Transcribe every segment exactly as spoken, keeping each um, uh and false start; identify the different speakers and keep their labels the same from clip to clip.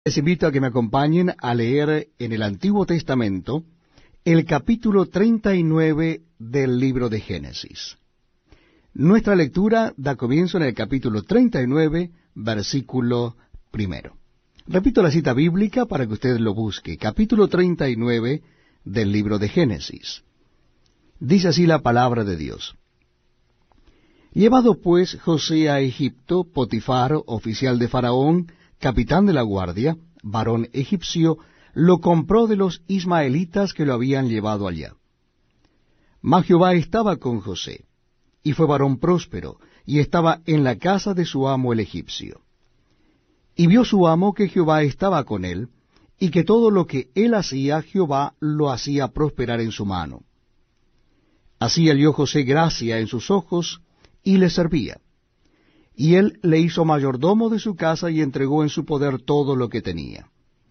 Speaker 1: Les invito a que me acompañen a leer en el Antiguo Testamento el capítulo treinta y nueve del libro de Génesis. Nuestra lectura da comienzo en el capítulo treinta y nueve, versículo primero. Repito la cita bíblica para que usted lo busque. Capítulo treinta y nueve del libro de Génesis. Dice así la palabra de Dios. Llevado pues José a Egipto, Potifar, oficial de Faraón, capitán de la guardia, varón egipcio, lo compró de los ismaelitas que lo habían llevado allá. Mas Jehová estaba con José, y fue varón próspero, y estaba en la casa de su amo el egipcio. Y vio su amo que Jehová estaba con él, y que todo lo que él hacía, Jehová lo hacía prosperar en su mano. Así halló José gracia en sus ojos, y le servía. Y él le hizo mayordomo de su casa y entregó en su poder todo lo que tenía.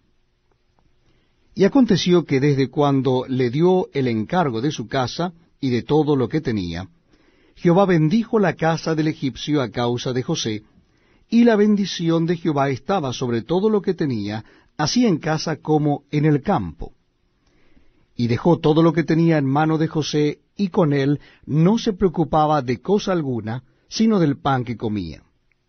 Speaker 1: Y aconteció que desde cuando le dio el encargo de su casa y de todo lo que tenía, Jehová bendijo la casa del egipcio a causa de José, y la bendición de Jehová estaba sobre todo lo que tenía, así en casa como en el campo. Y dejó todo lo que tenía en mano de José, y con él no se preocupaba de cosa alguna, sino del pan que comía.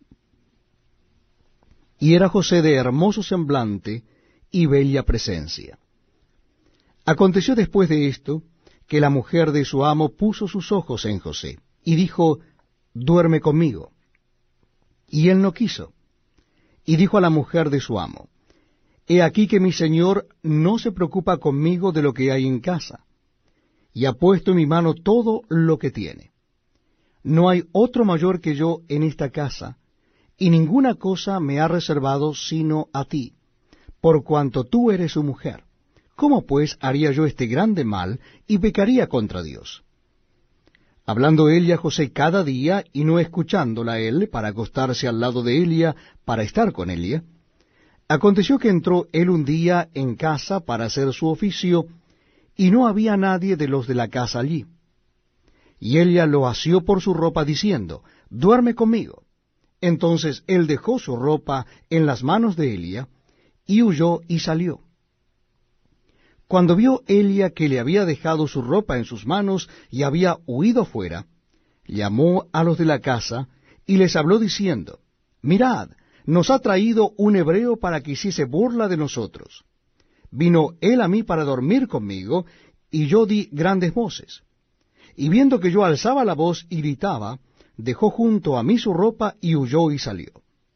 Speaker 1: Y era José de hermoso semblante y bella presencia. Aconteció después de esto, que la mujer de su amo puso sus ojos en José, y dijo, duerme conmigo. Y él no quiso. Y dijo a la mujer de su amo, he aquí que mi señor no se preocupa conmigo de lo que hay en casa, y ha puesto en mi mano todo lo que tiene. No hay otro mayor que yo en esta casa, y ninguna cosa me ha reservado sino a ti, por cuanto tú eres su mujer. ¿Cómo pues haría yo este grande mal, y pecaría contra Dios? Hablando ella a José cada día, y no escuchándola él, para acostarse al lado de ella, para estar con ella, aconteció que entró él un día en casa para hacer su oficio, y no había nadie de los de la casa allí. Y ella lo asió por su ropa, diciendo, duerme conmigo. Entonces él dejó su ropa en las manos de Elia, y huyó y salió. Cuando vio Elia que le había dejado su ropa en sus manos, y había huido fuera, llamó a los de la casa, y les habló diciendo, mirad, nos ha traído un hebreo para que hiciese burla de nosotros. Vino él a mí para dormir conmigo, y yo di grandes voces. Y viendo que yo alzaba la voz y gritaba, dejó junto a mí su ropa y huyó y salió.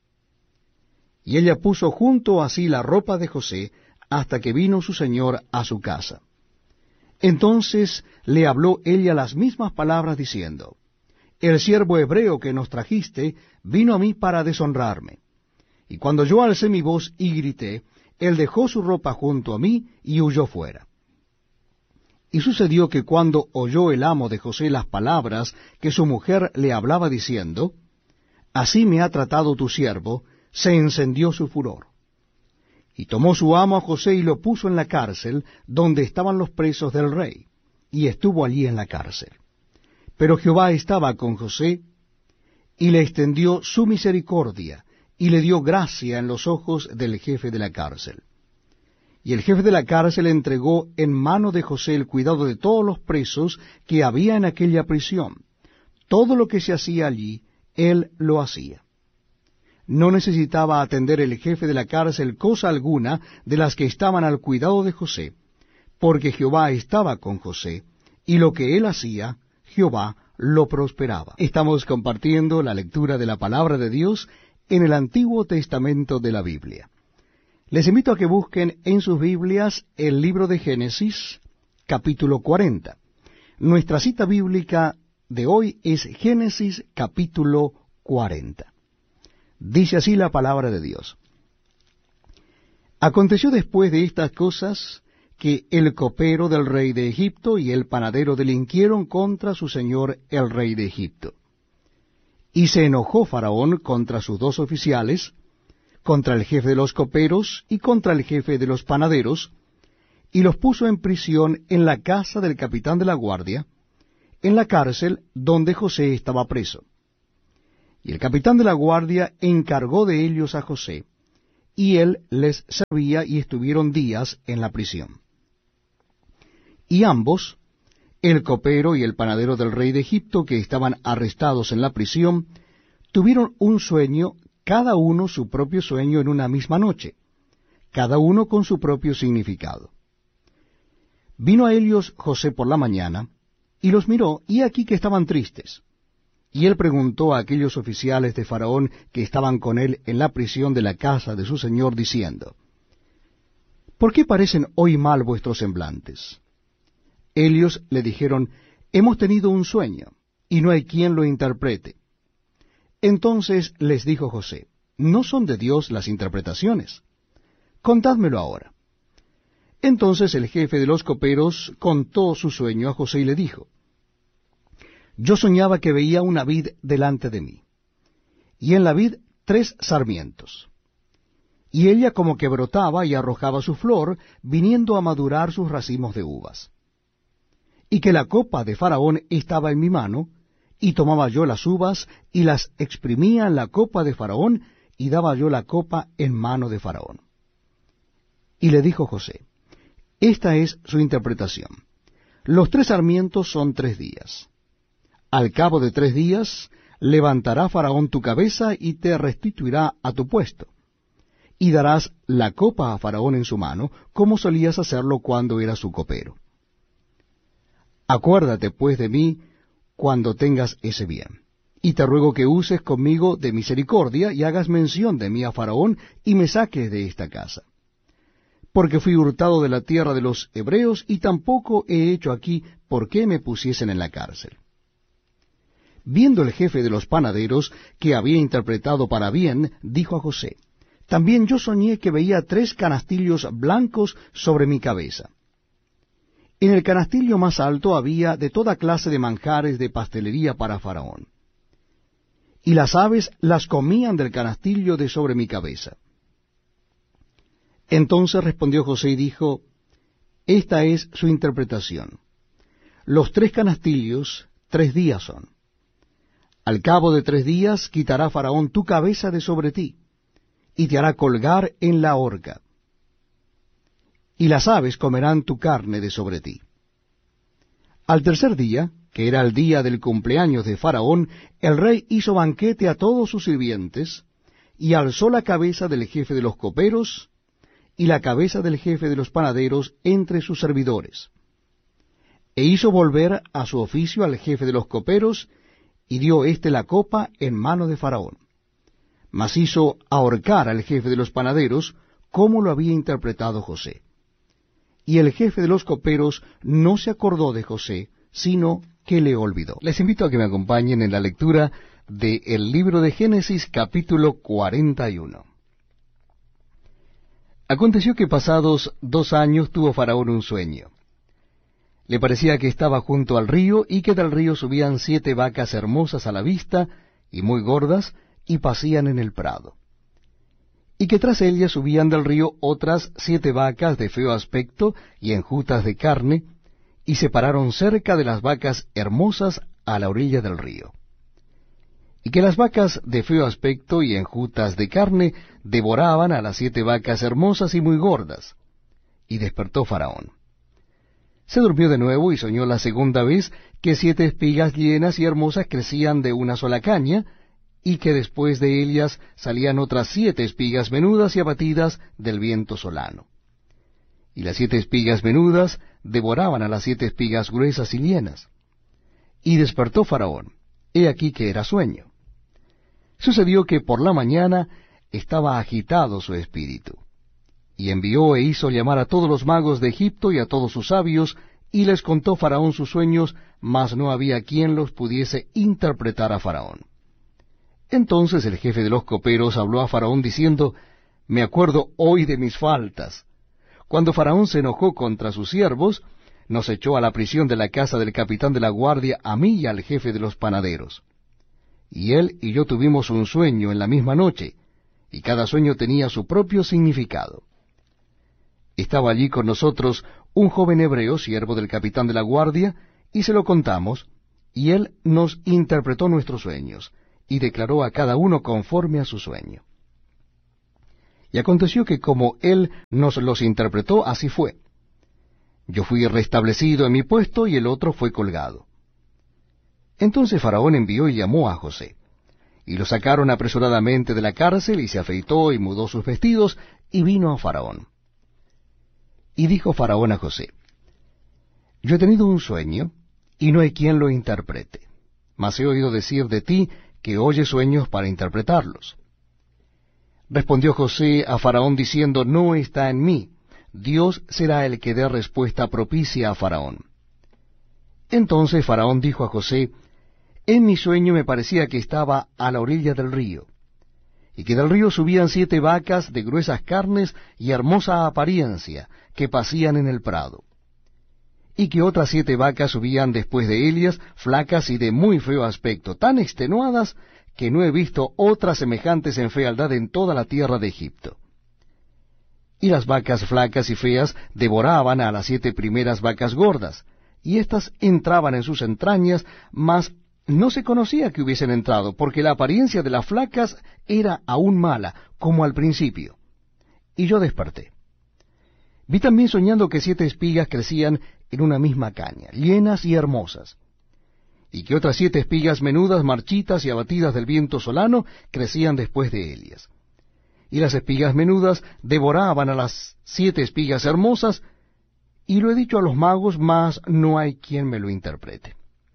Speaker 1: Y ella puso junto a sí la ropa de José, hasta que vino su señor a su casa. Entonces le habló ella las mismas palabras, diciendo, el siervo hebreo que nos trajiste vino a mí para deshonrarme. Y cuando yo alcé mi voz y grité, él dejó su ropa junto a mí y huyó fuera. Y sucedió que cuando oyó el amo de José las palabras que su mujer le hablaba diciendo, así me ha tratado tu siervo, se encendió su furor. Y tomó su amo a José y lo puso en la cárcel, donde estaban los presos del rey, y estuvo allí en la cárcel. Pero Jehová estaba con José, y le extendió su misericordia, y le dio gracia en los ojos del jefe de la cárcel. Y el jefe de la cárcel entregó en mano de José el cuidado de todos los presos que había en aquella prisión. Todo lo que se hacía allí, él lo hacía. No necesitaba atender el jefe de la cárcel cosa alguna de las que estaban al cuidado de José, porque Jehová estaba con José, y lo que él hacía, Jehová lo prosperaba. Estamos compartiendo la lectura de la palabra de Dios en el Antiguo Testamento de la Biblia. Les invito a que busquen en sus Biblias el libro de Génesis, capítulo cuarenta. Nuestra cita bíblica de hoy es Génesis, capítulo cuarenta. Dice así la palabra de Dios. Aconteció después de estas cosas que el copero del rey de Egipto y el panadero delinquieron contra su señor el rey de Egipto. Y se enojó Faraón contra sus dos oficiales, contra el jefe de los coperos y contra el jefe de los panaderos, y los puso en prisión en la casa del capitán de la guardia, en la cárcel donde José estaba preso. Y el capitán de la guardia encargó de ellos a José, y él les servía, y estuvieron días en la prisión. Y ambos, el copero y el panadero del rey de Egipto, que estaban arrestados en la prisión, tuvieron un sueño, cada uno su propio sueño en una misma noche, cada uno con su propio significado. Vino a ellos José por la mañana, y los miró, y aquí que estaban tristes. Y él preguntó a aquellos oficiales de Faraón que estaban con él en la prisión de la casa de su señor, diciendo, ¿por qué parecen hoy mal vuestros semblantes? Ellos le dijeron, hemos tenido un sueño, y no hay quien lo interprete. Entonces les dijo José, ¿no son de Dios las interpretaciones? Contádmelo ahora. Entonces el jefe de los coperos contó su sueño a José y le dijo, yo soñaba que veía una vid delante de mí, y en la vid tres sarmientos, y ella como que brotaba y arrojaba su flor, viniendo a madurar sus racimos de uvas. Y que la copa de Faraón estaba en mi mano, y tomaba yo las uvas, y las exprimía en la copa de Faraón, y daba yo la copa en mano de Faraón. Y le dijo José, esta es su interpretación. Los tres sarmientos son tres días. Al cabo de tres días levantará Faraón tu cabeza y te restituirá a tu puesto. Y darás la copa a Faraón en su mano, como solías hacerlo cuando era su copero. Acuérdate pues de mí cuando tengas ese bien. Y te ruego que uses conmigo de misericordia y hagas mención de mí a Faraón y me saques de esta casa. Porque fui hurtado de la tierra de los hebreos y tampoco he hecho aquí por qué me pusiesen en la cárcel. Viendo el jefe de los panaderos que había interpretado para bien, dijo a José, también yo soñé que veía tres canastillos blancos sobre mi cabeza. En el canastillo más alto había de toda clase de manjares de pastelería para Faraón. Y las aves las comían del canastillo de sobre mi cabeza. Entonces respondió José y dijo, esta es su interpretación. Los tres canastillos, tres días son. Al cabo de tres días quitará Faraón tu cabeza de sobre ti, y te hará colgar en la horca. Y las aves comerán tu carne de sobre ti. Al tercer día, que era el día del cumpleaños de Faraón, el rey hizo banquete a todos sus sirvientes, y alzó la cabeza del jefe de los coperos, y la cabeza del jefe de los panaderos entre sus servidores. E hizo volver a su oficio al jefe de los coperos, y dio éste la copa en mano de Faraón. Mas hizo ahorcar al jefe de los panaderos, como lo había interpretado José. Y el jefe de los coperos no se acordó de José, sino que le olvidó. Les invito a que me acompañen en la lectura del libro de Génesis, capítulo cuarenta y uno. Aconteció que pasados dos años tuvo Faraón un sueño. Le parecía que estaba junto al río, y que del río subían siete vacas hermosas a la vista, y muy gordas, y pacían en el prado. Y que tras ellas subían del río otras siete vacas de feo aspecto y enjutas de carne, y se pararon cerca de las vacas hermosas a la orilla del río. Y que las vacas de feo aspecto y enjutas de carne devoraban a las siete vacas hermosas y muy gordas. Y despertó Faraón. Se durmió de nuevo y soñó la segunda vez que siete espigas llenas y hermosas crecían de una sola caña, y que después de ellas salían otras siete espigas menudas y abatidas del viento solano. Y las siete espigas menudas devoraban a las siete espigas gruesas y llenas. Y despertó Faraón. He aquí que era sueño. Sucedió que por la mañana estaba agitado su espíritu. Y envió e hizo llamar a todos los magos de Egipto y a todos sus sabios, y les contó Faraón sus sueños, mas no había quien los pudiese interpretar a Faraón. Entonces el jefe de los coperos habló a Faraón diciendo, me acuerdo hoy de mis faltas. Cuando Faraón se enojó contra sus siervos, nos echó a la prisión de la casa del capitán de la guardia, a mí y al jefe de los panaderos. Y él y yo tuvimos un sueño en la misma noche, y cada sueño tenía su propio significado. Estaba allí con nosotros un joven hebreo, siervo del capitán de la guardia, y se lo contamos, y él nos interpretó nuestros sueños, y declaró a cada uno conforme a su sueño. Y aconteció que como él nos los interpretó, así fue. Yo fui restablecido en mi puesto y el otro fue colgado. Entonces Faraón envió y llamó a José. Y lo sacaron apresuradamente de la cárcel, y se afeitó y mudó sus vestidos, y vino a Faraón. Y dijo Faraón a José: Yo he tenido un sueño, y no hay quien lo interprete. Mas he oído decir de ti que oyes sueños para interpretarlos. Respondió José a Faraón diciendo: No está en mí. Dios será el que dé respuesta propicia a Faraón. Entonces Faraón dijo a José: En mi sueño me parecía que estaba a la orilla del río, y que del río subían siete vacas de gruesas carnes y hermosa apariencia, que pacían en el prado, y que otras siete vacas subían después de ellas, flacas y de muy feo aspecto, tan extenuadas que no he visto otras semejantes en fealdad en toda la tierra de Egipto. Y las vacas flacas y feas devoraban a las siete primeras vacas gordas, y éstas entraban en sus entrañas, mas no se conocía que hubiesen entrado, porque la apariencia de las flacas era aún mala, como al principio. Y yo desperté. Vi también soñando que siete espigas crecían en una misma caña, llenas y hermosas, y que otras siete espigas menudas, marchitas y abatidas del viento solano, crecían después de ellas. Y las espigas menudas devoraban a las siete espigas hermosas, y lo he dicho a los magos, mas no hay quien me lo interprete.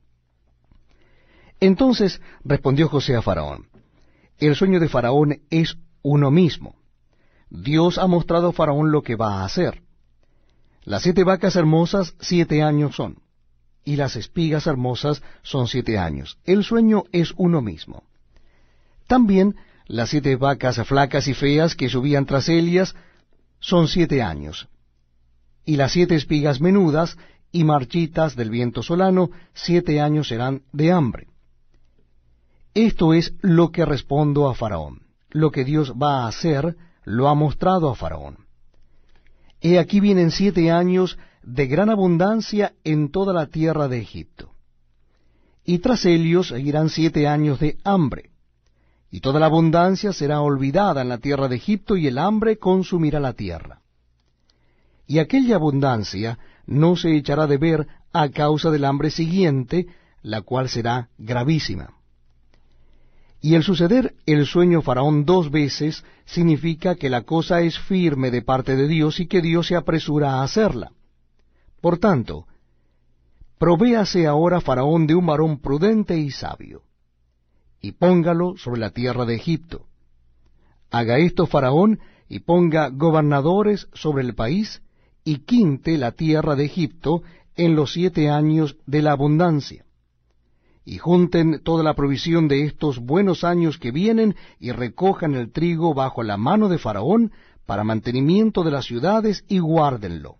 Speaker 1: Entonces respondió José a Faraón: El sueño de Faraón es uno mismo. Dios ha mostrado a Faraón lo que va a hacer. Las siete vacas hermosas siete años son, y las espigas hermosas son siete años. El sueño es uno mismo. También las siete vacas flacas y feas que subían tras ellas son siete años, y las siete espigas menudas y marchitas del viento solano siete años serán de hambre. Esto es lo que respondo a Faraón. Lo que Dios va a hacer lo ha mostrado a Faraón. He aquí vienen siete años de gran abundancia en toda la tierra de Egipto. Y tras ellos seguirán siete años de hambre. Y toda la abundancia será olvidada en la tierra de Egipto, y el hambre consumirá la tierra. Y aquella abundancia no se echará de ver a causa del hambre siguiente, la cual será gravísima. Y el suceder el sueño Faraón dos veces significa que la cosa es firme de parte de Dios y que Dios se apresura a hacerla. Por tanto, provéase ahora Faraón de un varón prudente y sabio, y póngalo sobre la tierra de Egipto. Haga esto Faraón, y ponga gobernadores sobre el país, y quinte la tierra de Egipto en los siete años de la abundancia. Y junten toda la provisión de estos buenos años que vienen, y recojan el trigo bajo la mano de Faraón para mantenimiento de las ciudades, y guárdenlo.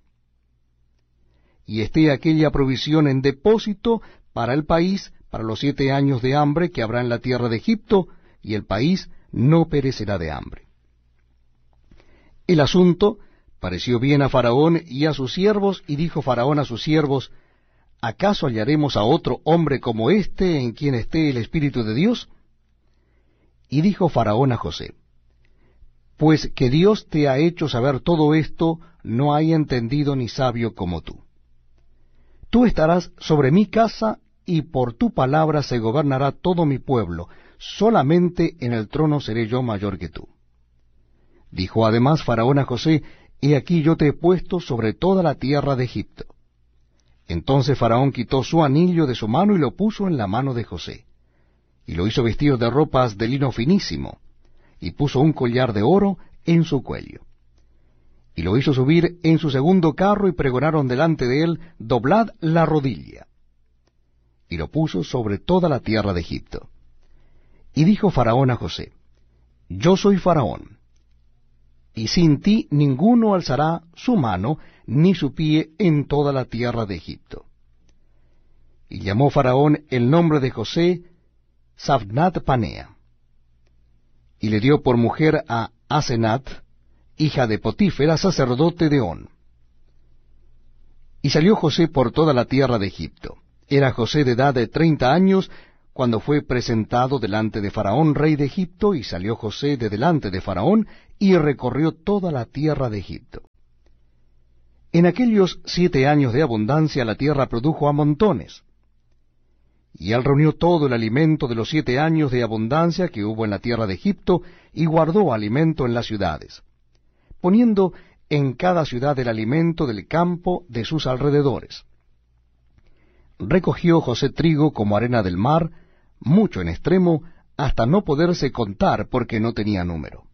Speaker 1: Y esté aquella provisión en depósito para el país, para los siete años de hambre que habrá en la tierra de Egipto, y el país no perecerá de hambre. El asunto pareció bien a Faraón y a sus siervos, y dijo Faraón a sus siervos: ¿Acaso hallaremos a otro hombre como éste en quien esté el Espíritu de Dios? Y dijo Faraón a José: Pues que Dios te ha hecho saber todo esto, no hay entendido ni sabio como tú. Tú estarás sobre mi casa, y por tu palabra se gobernará todo mi pueblo, solamente en el trono seré yo mayor que tú. Dijo además Faraón a José: He aquí yo te he puesto sobre toda la tierra de Egipto. Entonces Faraón quitó su anillo de su mano y lo puso en la mano de José, y lo hizo vestir de ropas de lino finísimo, y puso un collar de oro en su cuello. Y lo hizo subir en su segundo carro, y pregonaron delante de él: Doblad la rodilla. Y lo puso sobre toda la tierra de Egipto. Y dijo Faraón a José: Yo soy Faraón, y sin ti ninguno alzará su mano ni su pie en toda la tierra de Egipto. Y llamó Faraón el nombre de José Zaphnath Panea, y le dio por mujer a Asenat, hija de Potífera, sacerdote de On. Y salió José por toda la tierra de Egipto. Era José de edad de treinta años cuando fue presentado delante de Faraón, rey de Egipto, y salió José de delante de Faraón, y recorrió toda la tierra de Egipto. En aquellos siete años de abundancia la tierra produjo a montones. Y él reunió todo el alimento de los siete años de abundancia que hubo en la tierra de Egipto, y guardó alimento en las ciudades, poniendo en cada ciudad el alimento del campo de sus alrededores. Recogió José trigo como arena del mar, mucho en extremo, hasta no poderse contar porque no tenía número.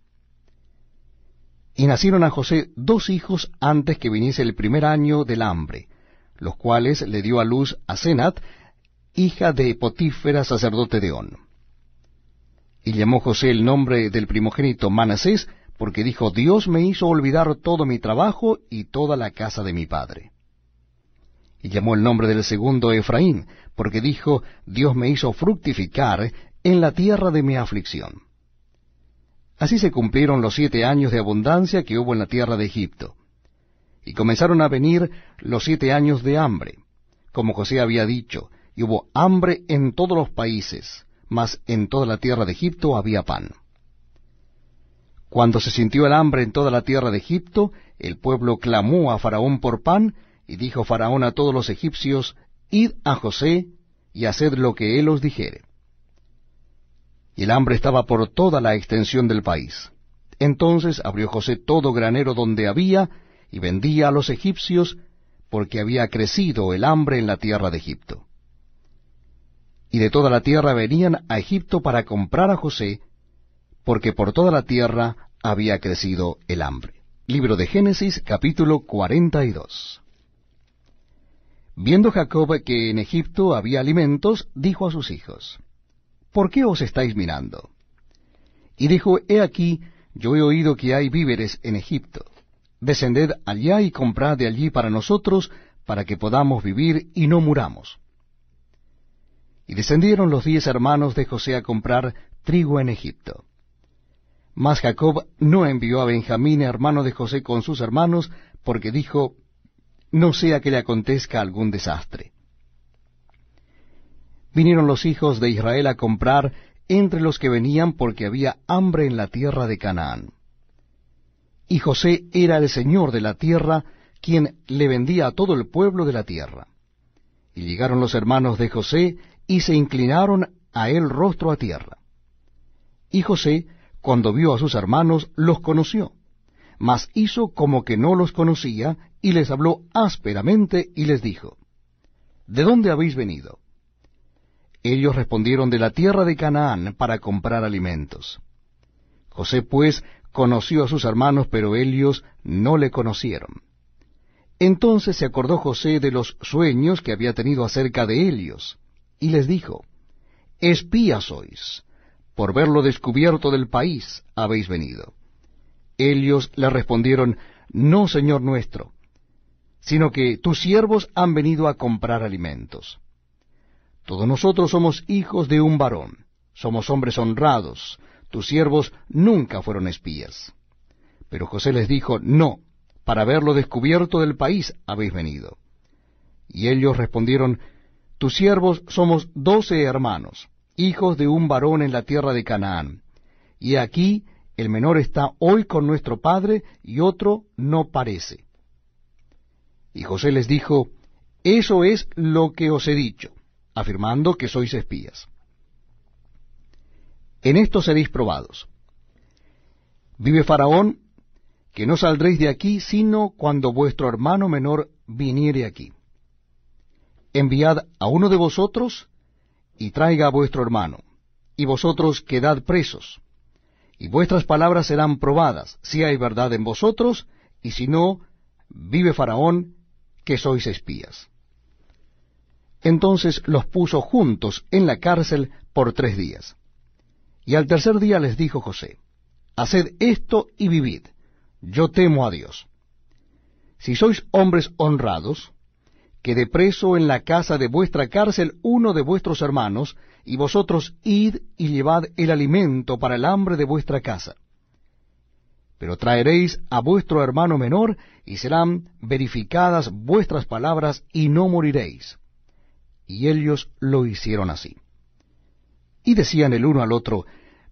Speaker 1: Y nacieron a José dos hijos antes que viniese el primer año del hambre, los cuales le dio a luz a Senat, hija de Potífera, sacerdote de On. Y llamó José el nombre del primogénito Manasés, porque dijo, Dios me hizo olvidar todo mi trabajo y toda la casa de mi padre. Y llamó el nombre del segundo Efraín, porque dijo, Dios me hizo fructificar en la tierra de mi aflicción. Así se cumplieron los siete años de abundancia que hubo en la tierra de Egipto. Y comenzaron a venir los siete años de hambre, como José había dicho, y hubo hambre en todos los países, mas en toda la tierra de Egipto había pan. Cuando se sintió el hambre en toda la tierra de Egipto, el pueblo clamó a Faraón por pan, y dijo Faraón a todos los egipcios, Id a José, y haced lo que él os dijere. Y el hambre estaba por toda la extensión del país. Entonces abrió José todo granero donde había, y vendía a los egipcios, porque había crecido el hambre en la tierra de Egipto. Y de toda la tierra venían a Egipto para comprar a José, porque por toda la tierra había crecido el hambre. Libro de Génesis, capítulo cuarenta y dos. Viendo Jacob que en Egipto había alimentos, dijo a sus hijos, ¿por qué os estáis mirando? Y dijo, he aquí, yo he oído que hay víveres en Egipto. Descended allá y comprad de allí para nosotros, para que podamos vivir y no muramos. Y descendieron los diez hermanos de José a comprar trigo en Egipto. Mas Jacob no envió a Benjamín, hermano de José, con sus hermanos, porque dijo, no sea que le acontezca algún desastre. Vinieron los hijos de Israel a comprar entre los que venían, porque había hambre en la tierra de Canaán. Y José era el señor de la tierra, quien le vendía a todo el pueblo de la tierra. Y llegaron los hermanos de José, y se inclinaron a él rostro a tierra. Y José, cuando vio a sus hermanos, los conoció, mas hizo como que no los conocía, y les habló ásperamente, y les dijo, ¿de dónde habéis venido? Ellos respondieron, de la tierra de Canaán, para comprar alimentos. José pues conoció a sus hermanos, pero ellos no le conocieron. Entonces se acordó José de los sueños que había tenido acerca de ellos, y les dijo, espías sois, por verlo descubierto del país habéis venido. Ellos le respondieron, no, señor nuestro, sino que tus siervos han venido a comprar alimentos. Todos nosotros somos hijos de un varón, somos hombres honrados, tus siervos nunca fueron espías. Pero José les dijo, no, para verlo descubierto del país habéis venido. Y ellos respondieron, tus siervos somos doce hermanos, hijos de un varón en la tierra de Canaán, y aquí el menor está hoy con nuestro padre, y otro no parece. Y José les dijo, eso es lo que os he dicho, afirmando que sois espías. En esto seréis probados. Vive Faraón, que no saldréis de aquí, sino cuando vuestro hermano menor viniere aquí. Enviad a uno de vosotros, y traiga a vuestro hermano, y vosotros quedad presos, y vuestras palabras serán probadas, si hay verdad en vosotros, y si no, vive Faraón, que sois espías. Entonces los puso juntos en la cárcel por tres días. Y al tercer día les dijo José, haced esto y vivid, yo temo a Dios. Si sois hombres honrados, quede preso en la casa de vuestra cárcel uno de vuestros hermanos, y vosotros id y llevad el alimento para el hambre de vuestra casa. Pero traeréis a vuestro hermano menor, y serán verificadas vuestras palabras, y no moriréis. Y ellos lo hicieron así. Y decían el uno al otro,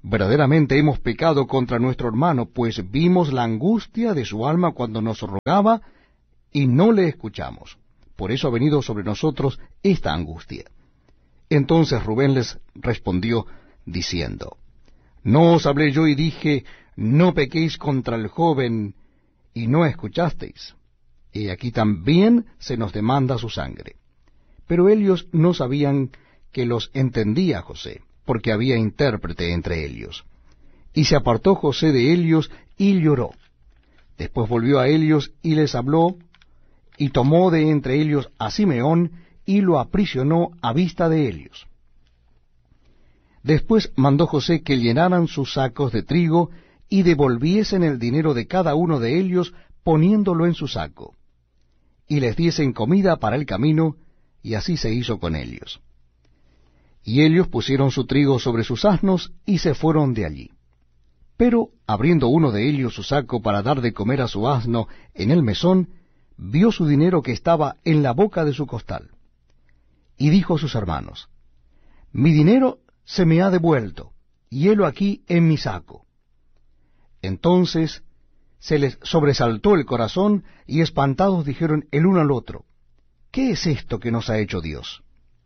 Speaker 1: verdaderamente hemos pecado contra nuestro hermano, pues vimos la angustia de su alma cuando nos rogaba, y no le escuchamos. Por eso ha venido sobre nosotros esta angustia. Entonces Rubén les respondió, diciendo, ¿no os hablé yo y dije, no pequéis contra el joven, y no escuchasteis? Y aquí también se nos demanda su sangre. Pero ellos no sabían que los entendía José, porque había intérprete entre ellos. Y se apartó José de ellos y lloró. Después volvió a ellos y les habló, y tomó de entre ellos a Simeón, y lo aprisionó a vista de ellos. Después mandó José que llenaran sus sacos de trigo, y devolviesen el dinero de cada uno de ellos, poniéndolo en su saco, y les diesen comida para el camino, y así se hizo con ellos. Y ellos pusieron su trigo sobre sus asnos, y se fueron de allí. Pero, abriendo uno de ellos su saco para dar de comer a su asno en el mesón, vio su dinero que estaba en la boca de su costal. Y dijo a sus hermanos, mi dinero se me ha devuelto, y helo aquí en mi saco. Entonces se les sobresaltó el corazón, y espantados dijeron el uno al otro, ¿qué es esto que nos ha hecho Dios?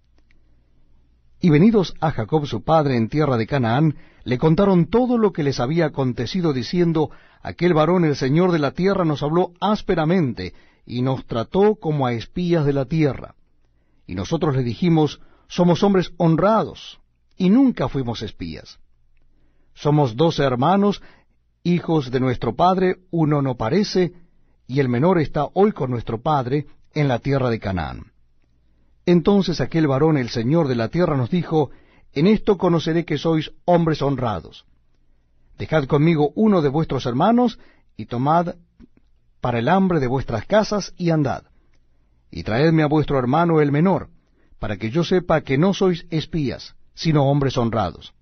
Speaker 1: Y venidos a Jacob su padre en tierra de Canaán, le contaron todo lo que les había acontecido, diciendo, aquel varón, el Señor de la tierra, nos habló ásperamente, y nos trató como a espías de la tierra. Y nosotros le dijimos, somos hombres honrados, y nunca fuimos espías. Somos doce hermanos, hijos de nuestro padre, uno no parece, y el menor está hoy con nuestro padre en la tierra de Canaán. Entonces aquel varón, el Señor de la tierra, nos dijo, en esto conoceré que sois hombres honrados. Dejad conmigo uno de vuestros hermanos, y tomad para el hambre de vuestras casas, y andad. Y traedme a vuestro hermano el menor, para que yo sepa que no sois espías, sino hombres honrados.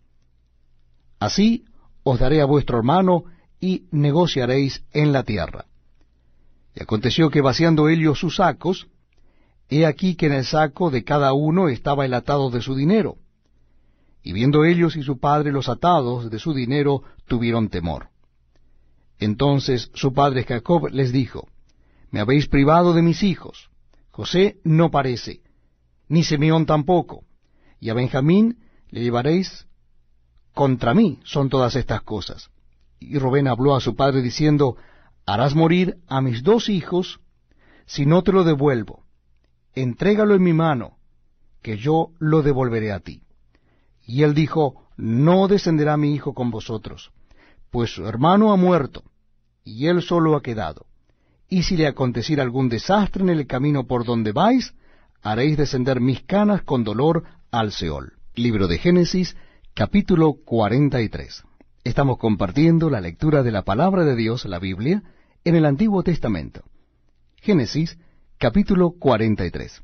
Speaker 1: Así os daré a vuestro hermano, y negociaréis en la tierra. Y aconteció que vaciando ellos sus sacos, he aquí que en el saco de cada uno estaba el atado de su dinero. Y viendo ellos y su padre los atados de su dinero, tuvieron temor. Entonces su padre Jacob les dijo, me habéis privado de mis hijos. José no parece, ni Simeón tampoco, y a Benjamín le llevaréis. Contra mí son todas estas cosas. Y Rubén habló a su padre diciendo, harás morir a mis dos hijos, si no te lo devuelvo. Entrégalo en mi mano, que yo lo devolveré a ti. Y él dijo, no descenderá mi hijo con vosotros, pues su hermano ha muerto, y él solo ha quedado. Y si le aconteciera algún desastre en el camino por donde vais, haréis descender mis canas con dolor al Seol. Libro de Génesis, capítulo cuarenta y tres. Estamos compartiendo la lectura de la palabra de Dios, la Biblia, en el Antiguo Testamento. Génesis, capítulo cuarenta y tres.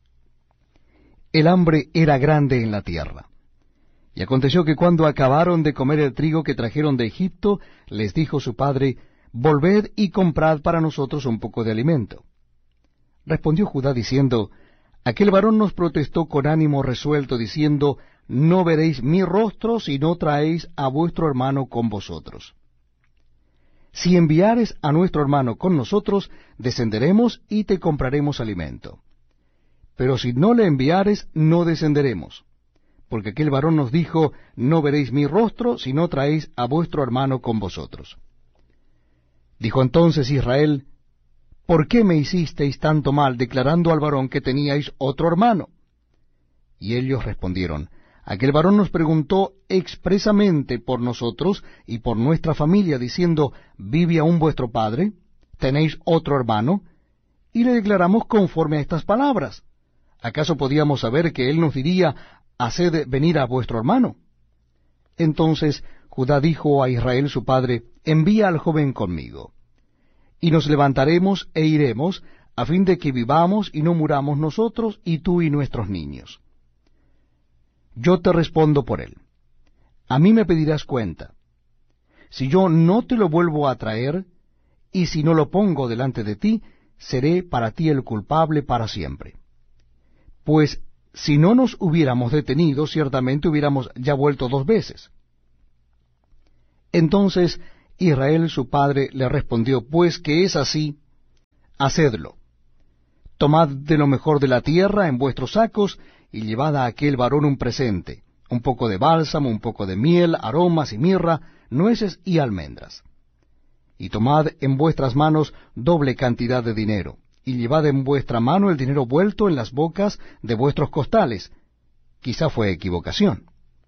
Speaker 1: El hambre era grande en la tierra. Y aconteció que cuando acabaron de comer el trigo que trajeron de Egipto, les dijo su padre, volved y comprad para nosotros un poco de alimento. Respondió Judá diciendo, aquel varón nos protestó con ánimo resuelto, diciendo, no veréis mi rostro si no traéis a vuestro hermano con vosotros. Si enviares a nuestro hermano con nosotros, descenderemos y te compraremos alimento. Pero si no le enviares, no descenderemos. Porque aquel varón nos dijo, no veréis mi rostro si no traéis a vuestro hermano con vosotros. Dijo entonces Israel, ¿por qué me hicisteis tanto mal declarando al varón que teníais otro hermano? Y ellos respondieron, aquel varón nos preguntó expresamente por nosotros y por nuestra familia, diciendo, ¿vive aún vuestro padre? ¿Tenéis otro hermano? Y le declaramos conforme a estas palabras. ¿Acaso podíamos saber que él nos diría, haced venir a vuestro hermano? Entonces Judá dijo a Israel su padre, envía al joven conmigo, y nos levantaremos e iremos, a fin de que vivamos y no muramos nosotros, y tú y nuestros niños. Yo te respondo por él. A mí me pedirás cuenta. Si yo no te lo vuelvo a traer, y si no lo pongo delante de ti, seré para ti el culpable para siempre. Pues si no nos hubiéramos detenido, ciertamente hubiéramos ya vuelto dos veces. Entonces Israel su padre le respondió, pues que es así, hacedlo. Tomad de lo mejor de la tierra en vuestros sacos, y llevad a aquel varón un presente, un poco de bálsamo, un poco de miel, aromas y mirra, nueces y almendras. Y tomad en vuestras manos doble cantidad de dinero, y llevad en vuestra mano el dinero vuelto en las bocas de vuestros costales. Quizá fue equivocación.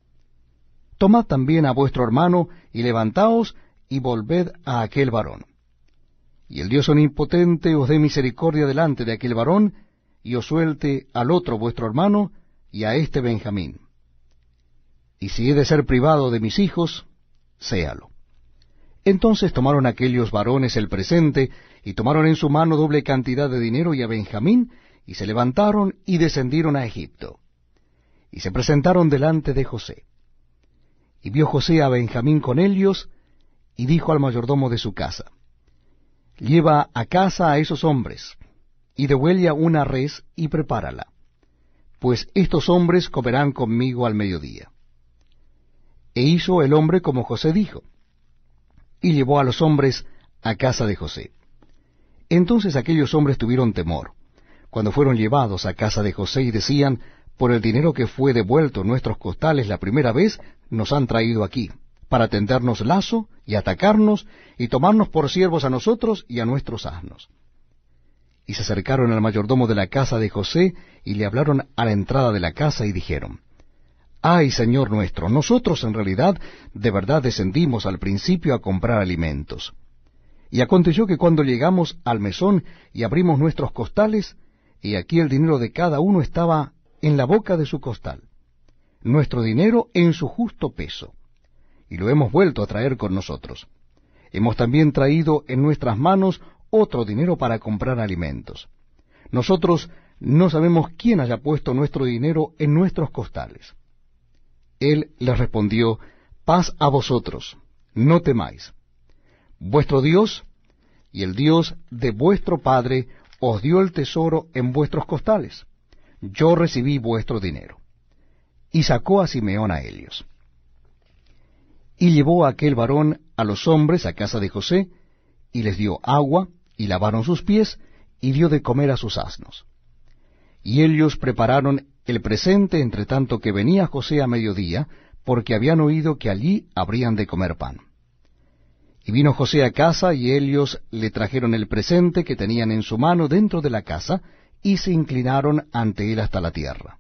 Speaker 1: Tomad también a vuestro hermano, y levantaos, y volved a aquel varón. Y el Dios omnipotente os dé misericordia delante de aquel varón, y os suelte al otro vuestro hermano, y a este Benjamín. Y si he de ser privado de mis hijos, séalo. Entonces tomaron aquellos varones el presente, y tomaron en su mano doble cantidad de dinero y a Benjamín, y se levantaron y descendieron a Egipto. Y se presentaron delante de José. Y vio José a Benjamín con ellos, y dijo al mayordomo de su casa, lleva a casa a esos hombres, y dehuella una res, y prepárala, pues estos hombres comerán conmigo al mediodía. E hizo el hombre como José dijo, y llevó a los hombres a casa de José. Entonces aquellos hombres tuvieron temor, cuando fueron llevados a casa de José, y decían, por el dinero que fue devuelto en nuestros costales la primera vez, nos han traído aquí, para tendernos lazo, y atacarnos, y tomarnos por siervos a nosotros y a nuestros asnos. Y se acercaron al mayordomo de la casa de José, y le hablaron a la entrada de la casa, y dijeron, ay, señor nuestro, nosotros en realidad de verdad descendimos al principio a comprar alimentos. Y aconteció que cuando llegamos al mesón y abrimos nuestros costales, y aquí el dinero de cada uno estaba en la boca de su costal, nuestro dinero en su justo peso, y lo hemos vuelto a traer con nosotros. Hemos también traído en nuestras manos otro dinero para comprar alimentos. Nosotros no sabemos quién haya puesto nuestro dinero en nuestros costales. Él les respondió, paz a vosotros, no temáis. Vuestro Dios y el Dios de vuestro Padre os dio el tesoro en vuestros costales. Yo recibí vuestro dinero. Y sacó a Simeón a ellos. Y llevó a aquel varón a los hombres a casa de José, y les dio agua, y lavaron sus pies, y dio de comer a sus asnos. Y ellos prepararon el presente entre tanto que venía José a mediodía, porque habían oído que allí habrían de comer pan. Y vino José a casa, y ellos le trajeron el presente que tenían en su mano dentro de la casa, y se inclinaron ante él hasta la tierra.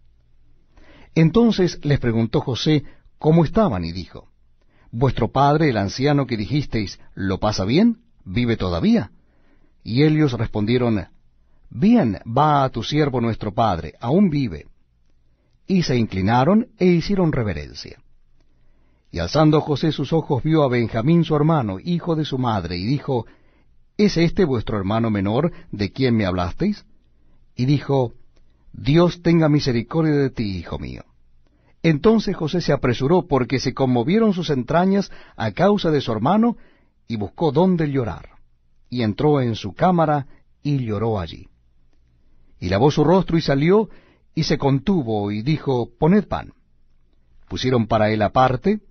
Speaker 1: Entonces les preguntó José cómo estaban, y dijo, ¿vuestro padre, el anciano que dijisteis, lo pasa bien? ¿Vive todavía? Y ellos respondieron, bien va a tu siervo nuestro padre, aún vive. Y se inclinaron e hicieron reverencia. Y alzando José sus ojos vio a Benjamín su hermano, hijo de su madre, y dijo, ¿es este vuestro hermano menor de quien me hablasteis? Y dijo, Dios tenga misericordia de ti, hijo mío. Entonces José se apresuró, porque se conmovieron sus entrañas a causa de su hermano, y buscó dónde llorar. Y entró en su cámara, y lloró allí. Y lavó su rostro, y salió, y se contuvo, y dijo, poned pan. Pusieron para él aparte,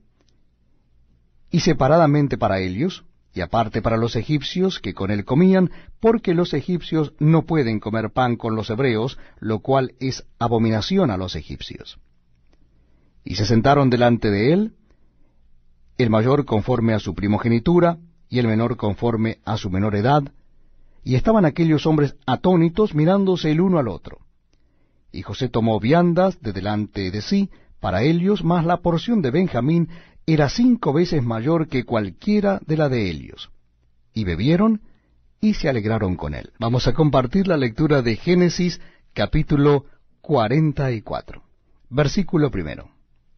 Speaker 1: y separadamente para ellos, y aparte para los egipcios que con él comían, porque los egipcios no pueden comer pan con los hebreos, lo cual es abominación a los egipcios. Y se sentaron delante de él, el mayor conforme a su primogenitura, y el menor conforme a su menor edad, y estaban aquellos hombres atónitos mirándose el uno al otro. Y José tomó viandas de delante de sí para ellos, mas la porción de Benjamín era cinco veces mayor que cualquiera de la de ellos. Y bebieron y se alegraron con él. Vamos a compartir la lectura de Génesis capítulo cuarenta y cuatro. Versículo primero.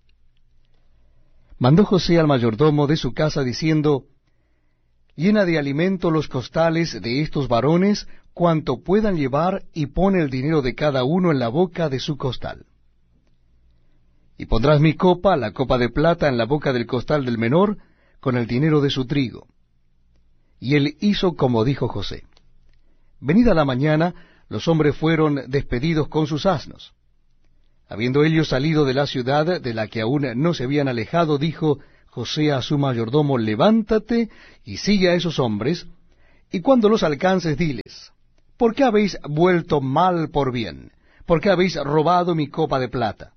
Speaker 1: Mandó José al mayordomo de su casa diciendo, llena de alimento los costales de estos varones cuanto puedan llevar, y pone el dinero de cada uno en la boca de su costal. Y pondrás mi copa, la copa de plata, en la boca del costal del menor, con el dinero de su trigo. Y él hizo como dijo José. Venida la mañana, los hombres fueron despedidos con sus asnos. Habiendo ellos salido de la ciudad, de la que aún no se habían alejado, dijo José a su mayordomo, levántate y sigue a esos hombres, y cuando los alcances diles, ¿por qué habéis vuelto mal por bien? ¿Por qué habéis robado mi copa de plata?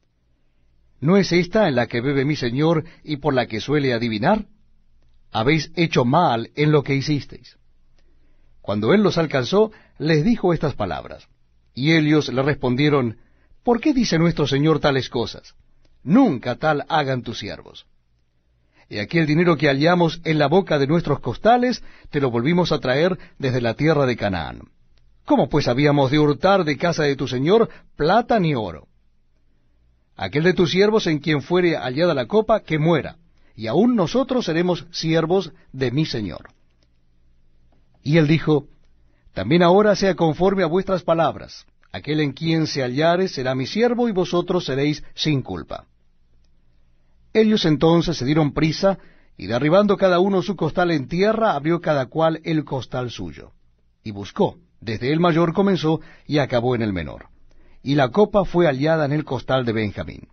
Speaker 1: ¿No es esta en la que bebe mi señor y por la que suele adivinar? Habéis hecho mal en lo que hicisteis. Cuando él los alcanzó, les dijo estas palabras, y ellos le respondieron, ¿por qué dice nuestro señor tales cosas? Nunca tal hagan tus siervos. Y aquí el dinero que hallamos en la boca de nuestros costales, te lo volvimos a traer desde la tierra de Canaán. ¿Cómo pues habíamos de hurtar de casa de tu señor plata ni oro? Aquel de tus siervos en quien fuere hallada la copa, que muera, y aun nosotros seremos siervos de mi señor. Y él dijo, también ahora sea conforme a vuestras palabras. Aquel en quien se hallare será mi siervo, y vosotros seréis sin culpa. Ellos entonces se dieron prisa, y derribando cada uno su costal en tierra, abrió cada cual el costal suyo. Y buscó, desde el mayor comenzó, y acabó en el menor. Y la copa fue hallada en el costal de Benjamín.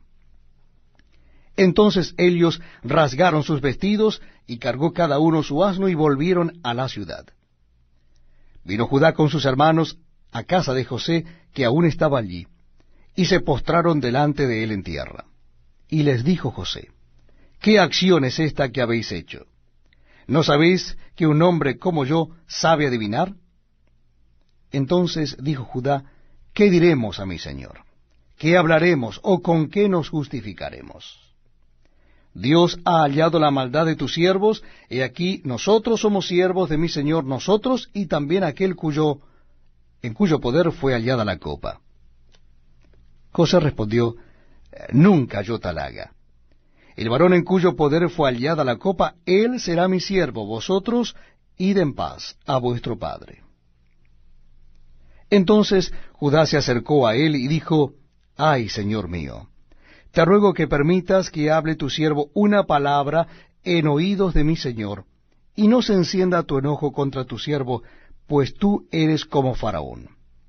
Speaker 1: Entonces ellos rasgaron sus vestidos, y cargó cada uno su asno, y volvieron a la ciudad. Vino Judá con sus hermanos a casa de José, que aún estaba allí, y se postraron delante de él en tierra. Y les dijo José, ¿qué acción es esta que habéis hecho? ¿No sabéis que un hombre como yo sabe adivinar? Entonces dijo Judá, ¿qué diremos a mi señor? ¿Qué hablaremos o con qué nos justificaremos? Dios ha hallado la maldad de tus siervos, he aquí nosotros somos siervos de mi señor, nosotros y también aquel cuyo, en cuyo poder fue hallada la copa. José respondió, nunca yo tal haga. El varón en cuyo poder fue hallada la copa, él será mi siervo, vosotros id en paz a vuestro padre. Entonces Judá se acercó a él y dijo, ay, señor mío, te ruego que permitas que hable tu siervo una palabra en oídos de mi señor, y no se encienda tu enojo contra tu siervo, pues tú eres como Faraón.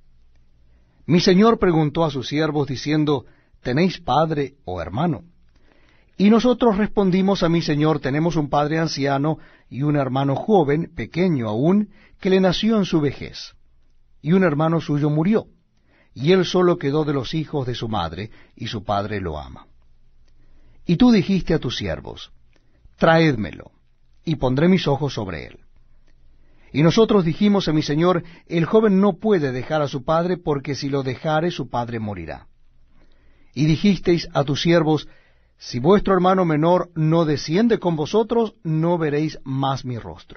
Speaker 1: Mi señor preguntó a sus siervos, diciendo, ¿tenéis padre o hermano? Y nosotros respondimos a mi señor, tenemos un padre anciano y un hermano joven, pequeño aún, que le nació en su vejez. Y un hermano suyo murió, y él solo quedó de los hijos de su madre, y su padre lo ama. Y tú dijiste a tus siervos, traédmelo, y pondré mis ojos sobre él. Y nosotros dijimos a mi señor, el joven no puede dejar a su padre, porque si lo dejare su padre morirá. Y dijisteis a tus siervos, si vuestro hermano menor no desciende con vosotros, no veréis más mi rostro.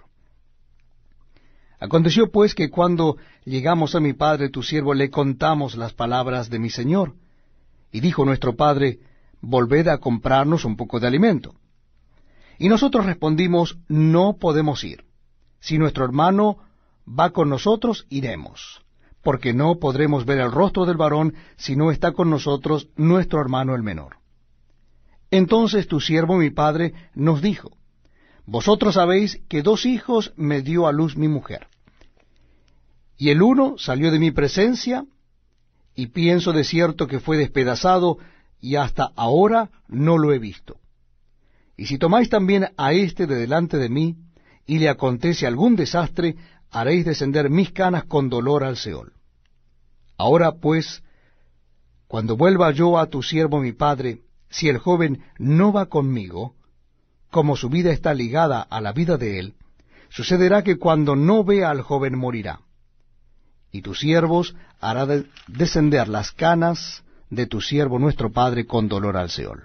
Speaker 1: Aconteció pues que cuando llegamos a mi padre tu siervo, le contamos las palabras de mi señor. Y dijo nuestro padre, volved a comprarnos un poco de alimento. Y nosotros respondimos, no podemos ir. Si nuestro hermano va con nosotros, iremos, porque no podremos ver el rostro del varón si no está con nosotros nuestro hermano el menor. Entonces tu siervo mi padre nos dijo, vosotros sabéis que dos hijos me dio a luz mi mujer. Y el uno salió de mi presencia, y pienso de cierto que fue despedazado, y hasta ahora no lo he visto. Y si tomáis también a éste de delante de mí, y le acontece algún desastre, haréis descender mis canas con dolor al Seol. Ahora pues, cuando vuelva yo a tu siervo mi padre, si el joven no va conmigo, como su vida está ligada a la vida de él, sucederá que cuando no vea al joven morirá. Y tus siervos hará de descender las canas de tu siervo nuestro padre con dolor al Seol.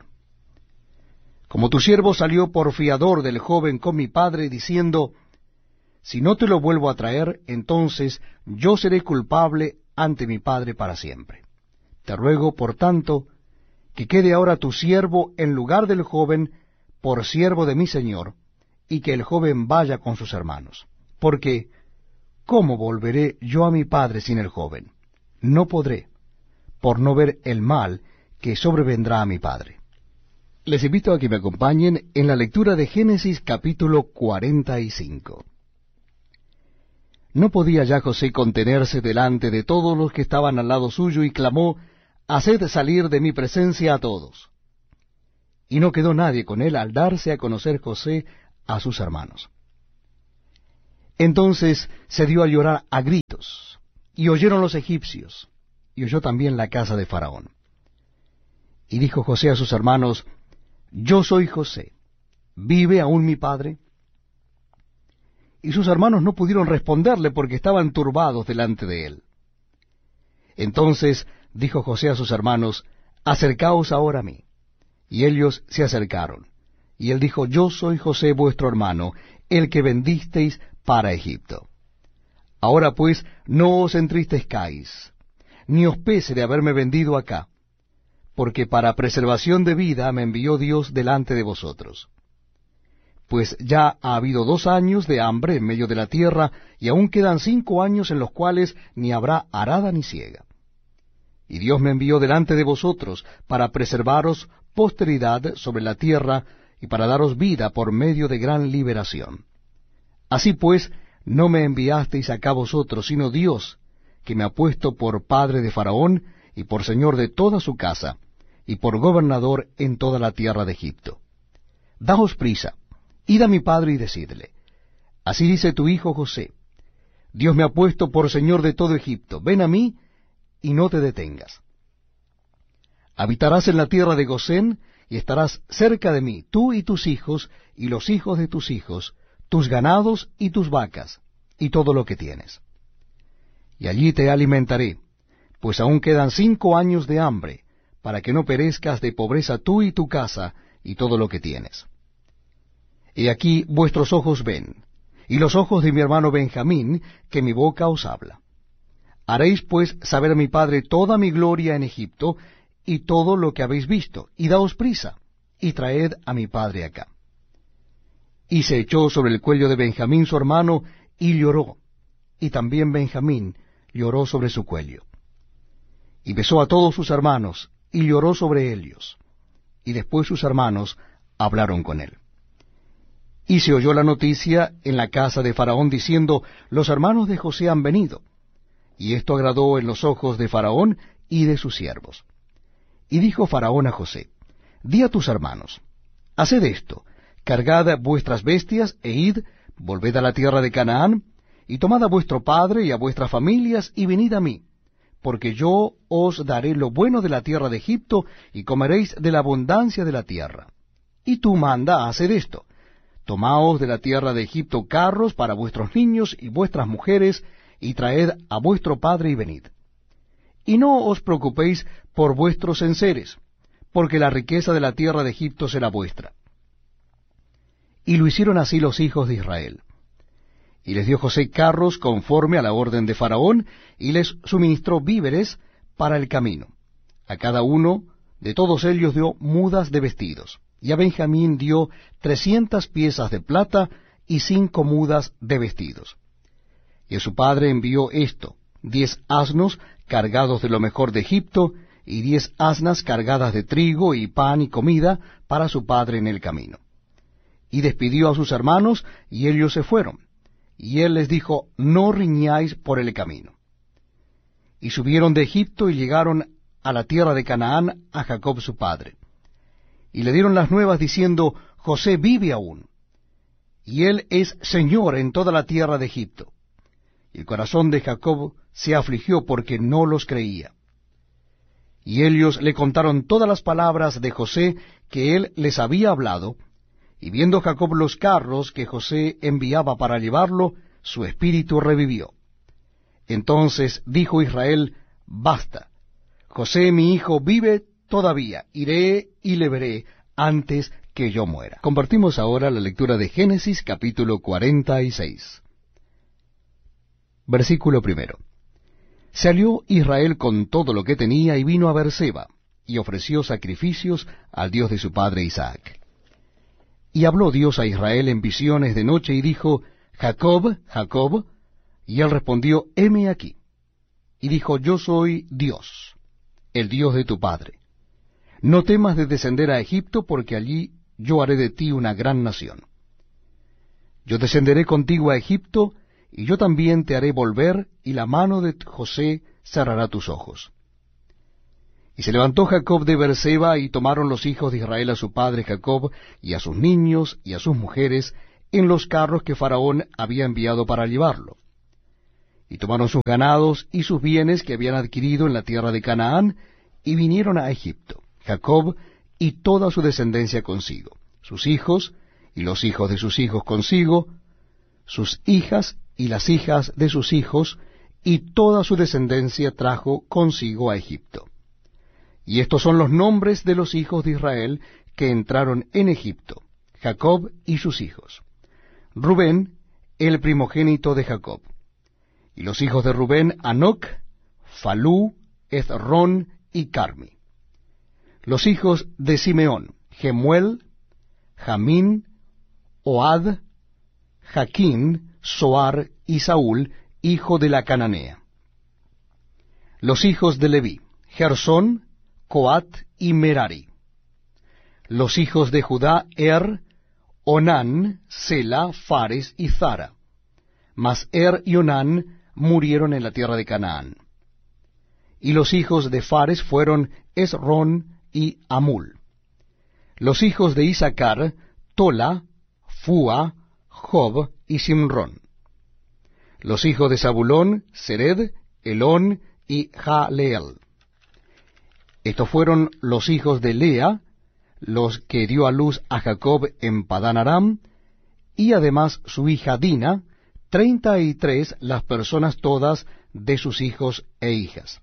Speaker 1: Como tu siervo salió por fiador del joven con mi padre, diciendo, si no te lo vuelvo a traer, entonces yo seré culpable ante mi padre para siempre. Te ruego, por tanto, que quede ahora tu siervo en lugar del joven, por siervo de mi señor, y que el joven vaya con sus hermanos. Porque, ¿cómo volveré yo a mi padre sin el joven? No podré, por no ver el mal que sobrevendrá a mi padre. Les invito a que me acompañen en la lectura de Génesis capítulo cuarenta y cinco. No podía ya José contenerse delante de todos los que estaban al lado suyo, y clamó, haced salir de mi presencia a todos. y no quedó nadie con él al darse a conocer José a sus hermanos. Entonces se dio a llorar a gritos, y oyeron los egipcios, y oyó también la casa de Faraón. Y dijo José a sus hermanos, Yo soy José, ¿vive aún mi padre? Y sus hermanos no pudieron responderle porque estaban turbados delante de él. Entonces dijo José a sus hermanos, Acercaos ahora a mí. Y ellos se acercaron. Y él dijo, Yo soy José vuestro hermano, el que vendisteis para Egipto. Ahora pues no os entristezcáis, ni os pese de haberme vendido acá, porque para preservación de vida me envió Dios delante de vosotros. Pues ya ha habido dos años de hambre en medio de la tierra, y aún quedan cinco años en los cuales ni habrá arada ni siega. Y Dios me envió delante de vosotros para preservaros posteridad sobre la tierra, y para daros vida por medio de gran liberación. Así pues, no me enviasteis acá vosotros, sino Dios, que me ha puesto por padre de Faraón, y por señor de toda su casa, y por gobernador en toda la tierra de Egipto. Daos prisa, id a mi padre y decidle, así dice tu hijo José, Dios me ha puesto por señor de todo Egipto, ven a mí, y no te detengas. Habitarás en la tierra de Gosén, y estarás cerca de mí, tú y tus hijos, y los hijos de tus hijos, tus ganados y tus vacas, y todo lo que tienes. Y allí te alimentaré, pues aún quedan cinco años de hambre, para que no perezcas de pobreza tú y tu casa, y todo lo que tienes. He aquí vuestros ojos ven, y los ojos de mi hermano Benjamín, que mi boca os habla. Haréis pues saber a mi padre toda mi gloria en Egipto, y todo lo que habéis visto, y daos prisa, y traed a mi padre acá. Y se echó sobre el cuello de Benjamín su hermano, y lloró, y también Benjamín lloró sobre su cuello. Y besó a todos sus hermanos, y lloró sobre ellos. Y después sus hermanos hablaron con él. Y se oyó la noticia en la casa de Faraón, diciendo, Los hermanos de José han venido. Y esto agradó en los ojos de Faraón y de sus siervos. Y dijo Faraón a José, Di a tus hermanos, haced esto, cargad vuestras bestias, e id, volved a la tierra de Canaán, y tomad a vuestro padre y a vuestras familias, y venid a mí, porque yo os daré lo bueno de la tierra de Egipto, y comeréis de la abundancia de la tierra. Y tú manda, haced esto, tomaos de la tierra de Egipto carros para vuestros niños y vuestras mujeres, y traed a vuestro padre y venid. Y no os preocupéis por vuestros enseres, porque la riqueza de la tierra de Egipto será vuestra. Y lo hicieron así los hijos de Israel. Y les dio José carros conforme a la orden de Faraón, y les suministró víveres para el camino. A cada uno de todos ellos dio mudas de vestidos, y a Benjamín dio trescientas piezas de plata y cinco mudas de vestidos. Y a su padre envió esto, diez asnos cargados de lo mejor de Egipto, y diez asnas cargadas de trigo y pan y comida para su padre en el camino. Y despidió a sus hermanos, y ellos se fueron. Y él les dijo, No riñáis por el camino. Y subieron de Egipto y llegaron a la tierra de Canaán a Jacob su padre. Y le dieron las nuevas diciendo, José vive aún, y él es señor en toda la tierra de Egipto. Y el corazón de Jacob se afligió porque no los creía. Y ellos le contaron todas las palabras de José que él les había hablado, y viendo Jacob los carros que José enviaba para llevarlo, su espíritu revivió. Entonces dijo Israel, Basta, José mi hijo vive todavía, iré y le veré antes que yo muera. Compartimos ahora la lectura de Génesis capítulo cuarenta y seis. Versículo primero. Salió Israel con todo lo que tenía y vino a Beerseba, y ofreció sacrificios al Dios de su padre Isaac. Y habló Dios a Israel en visiones de noche, y dijo, Jacob, Jacob, y él respondió, heme aquí. Y dijo, yo soy Dios, el Dios de tu padre. No temas de descender a Egipto, porque allí yo haré de ti una gran nación. Yo descenderé contigo a Egipto, y yo también te haré volver, y la mano de José cerrará tus ojos. Y se levantó Jacob de Beerseba, y tomaron los hijos de Israel a su padre Jacob, y a sus niños, y a sus mujeres, en los carros que Faraón había enviado para llevarlo. Y tomaron sus ganados y sus bienes que habían adquirido en la tierra de Canaán, y vinieron a Egipto, Jacob y toda su descendencia consigo, sus hijos y los hijos de sus hijos consigo, sus hijas y las hijas de sus hijos, y toda su descendencia trajo consigo a Egipto. Y estos son los nombres de los hijos de Israel que entraron en Egipto, Jacob y sus hijos. Rubén, el primogénito de Jacob. Y los hijos de Rubén, Anoc, Falú, Hezrón y Carmi. Los hijos de Simeón, Gemuel, Jamín, Ohad, Jaquín, Soar y Saúl, hijo de la cananea. Los hijos de Leví, Gersón, Coat y Merari. Los hijos de Judá, Er, Onán, Sela, Fares y Zara. Mas Er y Onán murieron en la tierra de Canaán. Y los hijos de Fares fueron Esrón y Amul. Los hijos de Isaacar, Tola, Fua, Job y Simrón. Los hijos de Zabulón, Sered, Elón y Jaleel. Estos fueron los hijos de Lea, los que dio a luz a Jacob en Padán Aram, y además su hija Dina, treinta y tres las personas todas de sus hijos e hijas.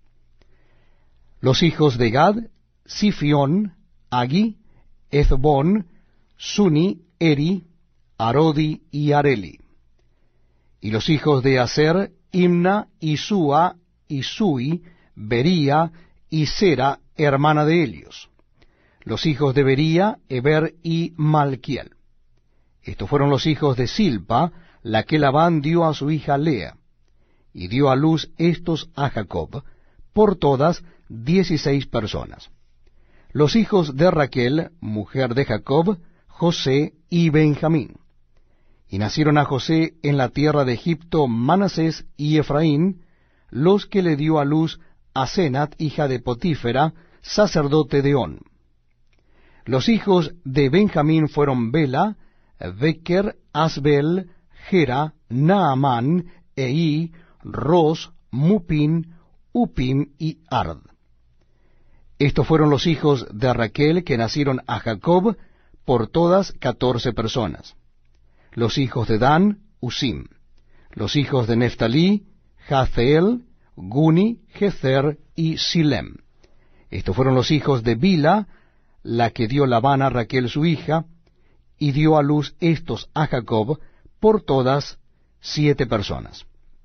Speaker 1: Los hijos de Gad, Sifión, Agi, Ezbón, Suni, Eri, Arodi y Areli. Y los hijos de Aser, Imna, Isúa, Isui, Bería y Sera, hermana de Helios. Los hijos de Bería, Eber y Malquiel. Estos fueron los hijos de Silpa, la que Labán dio a su hija Lea, y dio a luz estos a Jacob, por todas dieciséis personas. Los hijos de Raquel, mujer de Jacob, José y Benjamín. Y nacieron a José en la tierra de Egipto Manasés y Efraín, los que le dio a luz a Senat, hija de Potífera, sacerdote de On. Los hijos de Benjamín fueron Bela, Beker, Asbel, Gera, Naamán, Eí, Ros, Mupin, Upim y Ard. Estos fueron los hijos de Raquel que nacieron a Jacob, por todas catorce personas. Los hijos de Dan, Usim. Los hijos de Neftalí, Jazeel, Guni, Jezer y Silem. Estos fueron los hijos de Bila, la que dio Labán a Raquel su hija, y dio a luz estos a Jacob, por todas siete personas.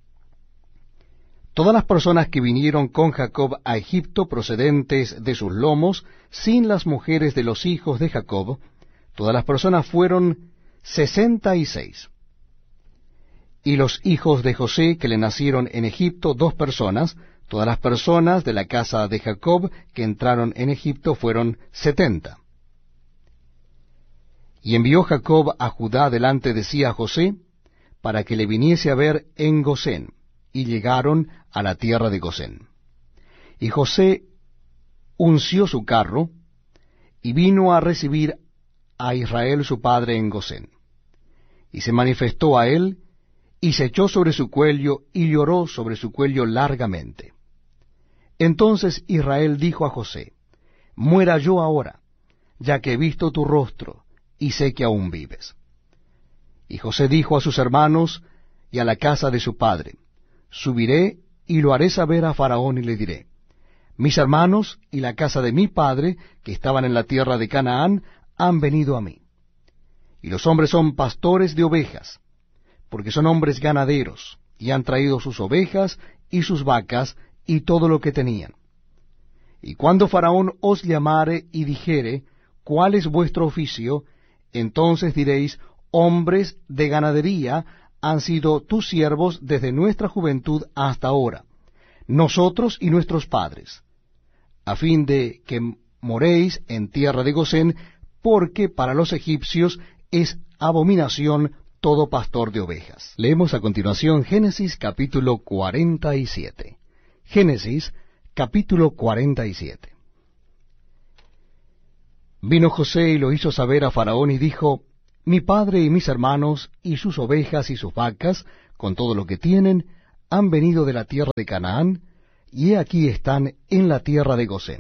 Speaker 1: Todas las personas que vinieron con Jacob a Egipto procedentes de sus lomos, sin las mujeres de los hijos de Jacob, todas las personas fueron sesenta y seis. Y los hijos de José que le nacieron en Egipto, dos personas, todas las personas de la casa de Jacob que entraron en Egipto fueron setenta. Y envió Jacob a Judá delante de sí a José, para que le viniese a ver en Gosén, y llegaron a la tierra de Gosén. Y José unció su carro, y vino a recibir a Israel su padre en Gosén. Y se manifestó a él, y se echó sobre su cuello, y lloró sobre su cuello largamente. Entonces Israel dijo a José, muera yo ahora, ya que he visto tu rostro, y sé que aún vives. Y José dijo a sus hermanos y a la casa de su padre, subiré y lo haré saber a Faraón y le diré, mis hermanos y la casa de mi padre, que estaban en la tierra de Canaán, han venido a mí. Y los hombres son pastores de ovejas, porque son hombres ganaderos, y han traído sus ovejas y sus vacas y todo lo que tenían. Y cuando Faraón os llamare y dijere, ¿cuál es vuestro oficio? Entonces diréis, hombres de ganadería han sido tus siervos desde nuestra juventud hasta ahora, nosotros y nuestros padres, a fin de que moréis en tierra de Gosén, porque para los egipcios es abominación todo pastor de ovejas. Leemos a continuación Génesis capítulo cuarenta y siete. Génesis capítulo cuarenta y siete. Vino José y lo hizo saber a Faraón y dijo, mi padre y mis hermanos y sus ovejas y sus vacas, con todo lo que tienen, han venido de la tierra de Canaán, y he aquí están en la tierra de Gosén.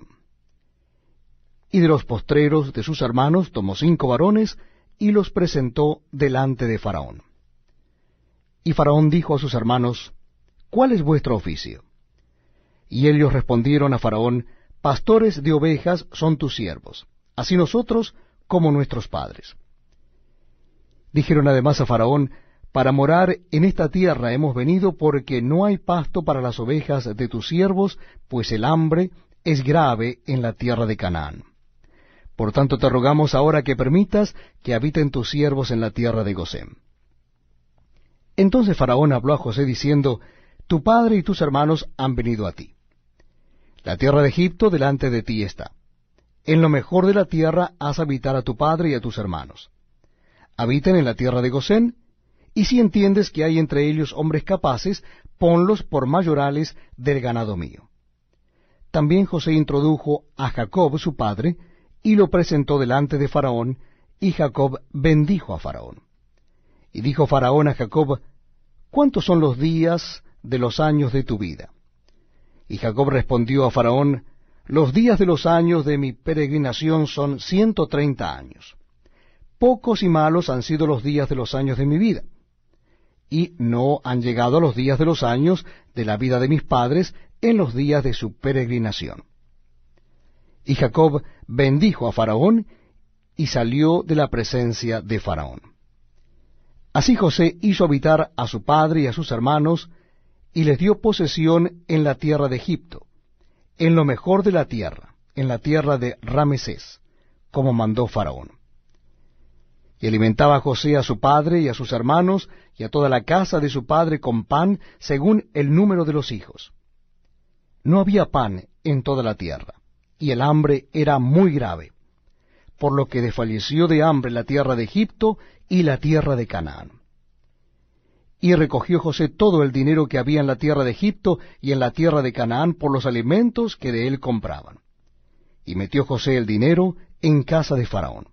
Speaker 1: Y de los postreros de sus hermanos tomó cinco varones, y los presentó delante de Faraón. Y Faraón dijo a sus hermanos, ¿cuál es vuestro oficio? Y ellos respondieron a Faraón, pastores de ovejas son tus siervos, así nosotros como nuestros padres. Dijeron además a Faraón, para morar en esta tierra hemos venido porque no hay pasto para las ovejas de tus siervos, pues el hambre es grave en la tierra de Canaán. Por tanto te rogamos ahora que permitas que habiten tus siervos en la tierra de Gosén. Entonces Faraón habló a José diciendo, tu padre y tus hermanos han venido a ti. La tierra de Egipto delante de ti está. En lo mejor de la tierra haz habitar a tu padre y a tus hermanos. Habiten en la tierra de Gosén, y si entiendes que hay entre ellos hombres capaces, ponlos por mayorales del ganado mío. También José introdujo a Jacob su padre, y lo presentó delante de Faraón, y Jacob bendijo a Faraón. Y dijo Faraón a Jacob, ¿cuántos son los días de los años de tu vida? Y Jacob respondió a Faraón, los días de los años de mi peregrinación son ciento treinta años. Pocos y malos han sido los días de los años de mi vida, y no han llegado a los días de los años de la vida de mis padres en los días de su peregrinación. Y Jacob bendijo a Faraón, y salió de la presencia de Faraón. Así José hizo habitar a su padre y a sus hermanos, y les dio posesión en la tierra de Egipto, en lo mejor de la tierra, en la tierra de Ramesés, como mandó Faraón. Y alimentaba a José a su padre y a sus hermanos, y a toda la casa de su padre con pan, según el número de los hijos. No había pan en toda la tierra, y el hambre era muy grave, por lo que desfalleció de hambre la tierra de Egipto y la tierra de Canaán. Y recogió José todo el dinero que había en la tierra de Egipto y en la tierra de Canaán por los alimentos que de él compraban. Y metió José el dinero en casa de Faraón.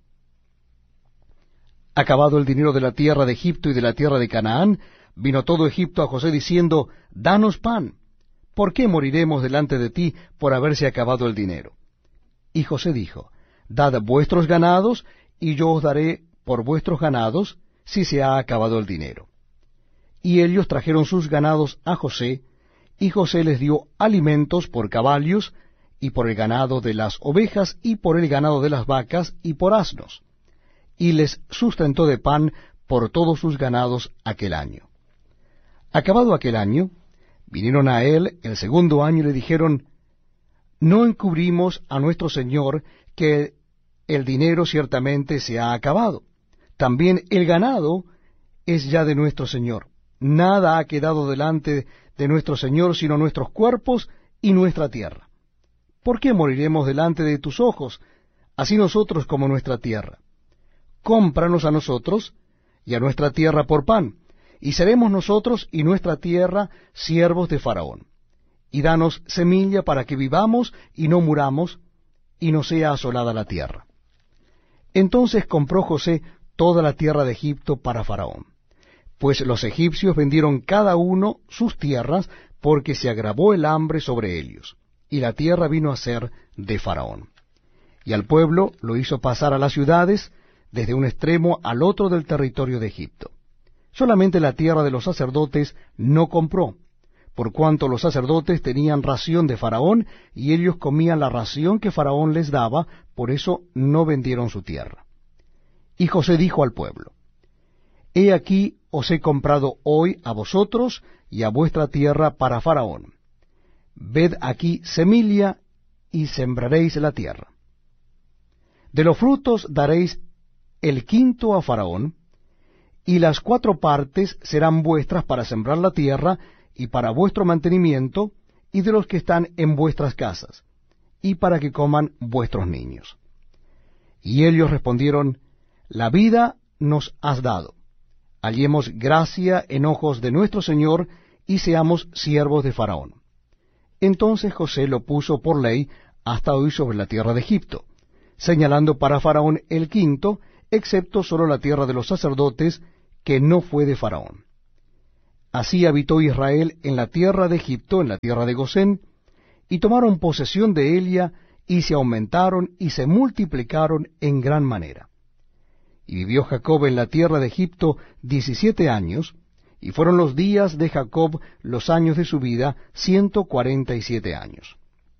Speaker 1: Acabado el dinero de la tierra de Egipto y de la tierra de Canaán, vino todo Egipto a José diciendo, danos pan, ¿por qué moriremos delante de ti por haberse acabado el dinero? Y José dijo, dad vuestros ganados, y yo os daré por vuestros ganados, si se ha acabado el dinero. Y ellos trajeron sus ganados a José, y José les dio alimentos por caballos, y por el ganado de las ovejas, y por el ganado de las vacas, y por asnos. Y les sustentó de pan por todos sus ganados aquel año. Acabado aquel año, vinieron a él el segundo año y le dijeron, no encubrimos a nuestro señor que el dinero ciertamente se ha acabado. También el ganado es ya de nuestro señor. Nada ha quedado delante de nuestro señor sino nuestros cuerpos y nuestra tierra. ¿Por qué moriremos delante de tus ojos, así nosotros como nuestra tierra? Cómpranos a nosotros y a nuestra tierra por pan, y seremos nosotros y nuestra tierra siervos de Faraón. Y danos semilla para que vivamos y no muramos, y no sea asolada la tierra. Entonces compró José toda la tierra de Egipto para Faraón, pues los egipcios vendieron cada uno sus tierras, porque se agravó el hambre sobre ellos, y la tierra vino a ser de Faraón. Y al pueblo lo hizo pasar a las ciudades, desde un extremo al otro del territorio de Egipto. Solamente la tierra de los sacerdotes no compró, por cuanto los sacerdotes tenían ración de Faraón, y ellos comían la ración que Faraón les daba, por eso no vendieron su tierra. Y José dijo al pueblo, He aquí os he comprado hoy a vosotros y a vuestra tierra para Faraón. Ved aquí semilla y sembraréis la tierra. De los frutos daréis el quinto a Faraón, y las cuatro partes serán vuestras para sembrar la tierra y para vuestro mantenimiento y de los que están en vuestras casas, y para que coman vuestros niños. Y ellos respondieron, La vida nos has dado. Hallemos gracia en ojos de nuestro Señor, y seamos siervos de Faraón. Entonces José lo puso por ley hasta hoy sobre la tierra de Egipto, señalando para Faraón el quinto, excepto solo la tierra de los sacerdotes, que no fue de Faraón. Así habitó Israel en la tierra de Egipto, en la tierra de Gosén, y tomaron posesión de ella, y se aumentaron y se multiplicaron en gran manera. Y vivió Jacob en la tierra de Egipto diecisiete años, y fueron los días de Jacob los años de su vida, ciento cuarenta y siete años.